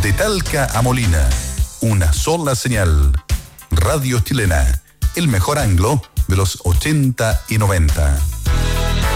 De Talca a Molina, una sola señal. Radio Chilena, el mejor anglo de los 80 y 90.